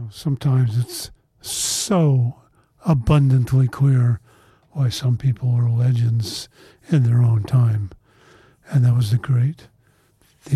sometimes it's so abundantly clear why some people are legends in their own time. And that was the great